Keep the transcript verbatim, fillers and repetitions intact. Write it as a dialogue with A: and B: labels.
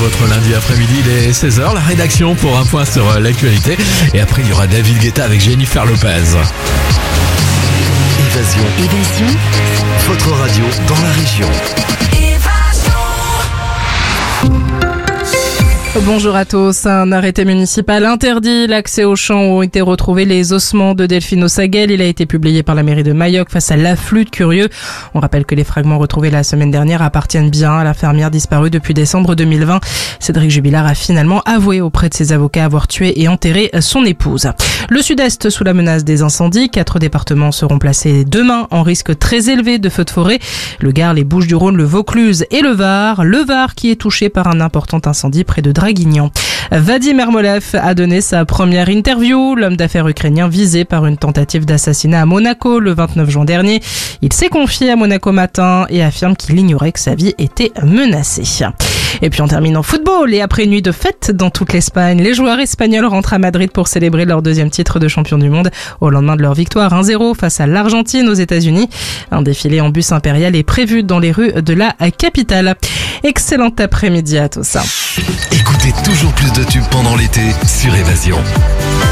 A: votre lundi après-midi, il est seize heures, la rédaction pour un point sur l'actualité. Et après, il y aura David Guetta avec Jennifer Lopez.
B: Évasion.
C: Évasion.
B: Votre radio dans la région.
D: Bonjour à tous. Un arrêté municipal interdit l'accès aux champs où ont été retrouvés les ossements de Delphine Osaguel. Il a été publié par la mairie de Mayock face à l'afflux de curieux. On rappelle que les fragments retrouvés la semaine dernière appartiennent bien à la fermière disparue depuis décembre deux mille vingt. Cédric Jubilard a finalement avoué auprès de ses avocats avoir tué et enterré son épouse. Le sud-est sous la menace des incendies. Quatre départements seront placés demain en risque très élevé de feux de forêt. Le Gard, les Bouches-du-Rhône, le Vaucluse et le Var. Le Var qui est touché par un important incendie près de Draguignan. Vadim Ermolev a donné sa première interview. L'homme d'affaires ukrainien visé par une tentative d'assassinat à Monaco le vingt-neuf juin dernier. Il s'est confié à Monaco Matin et affirme qu'il ignorait que sa vie était menacée. Et puis on termine en football et après une nuit de fête dans toute l'Espagne, les joueurs espagnols rentrent à Madrid pour célébrer leur deuxième titre de champion du monde au lendemain de leur victoire un zéro face à l'Argentine aux États-Unis. Un défilé en bus impérial est prévu dans les rues de la capitale. Excellent après-midi à tous.
B: Écoutez toujours plus de tubes pendant l'été sur Évasion.